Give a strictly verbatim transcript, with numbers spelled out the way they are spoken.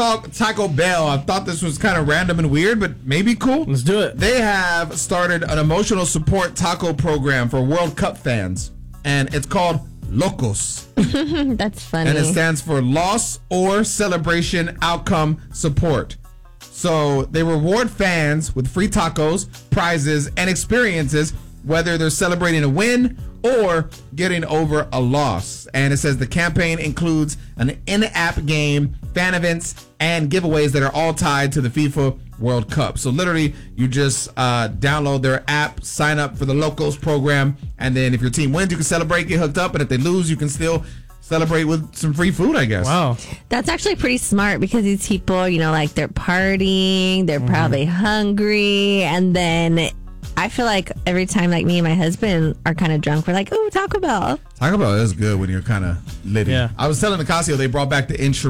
Taco Bell. I thought this was kind of random and weird, but maybe cool. Let's do it. They have started an emotional support taco program for World Cup fans, and it's called Locos. That's funny. And it stands for Loss or Celebration Outcome Support. So they reward fans with free tacos, prizes, and experiences, whether they're celebrating a win or getting over a loss. And it says the campaign includes an in-app game, fan events, and giveaways that are all tied to the FIFA World Cup. So literally, you just uh, download their app, sign up for the Locos program, and then if your team wins, you can celebrate, get hooked up, and if they lose, you can still celebrate with some free food, I guess. Wow. That's actually pretty smart because these people, you know, like they're partying, they're mm-hmm. probably hungry, and then I feel like every time, like me and my husband are kind of drunk, we're like, "Ooh, Taco Bell." Taco Bell is good when you're kind of litty. Yeah. I was telling Nicasio they brought back the intro.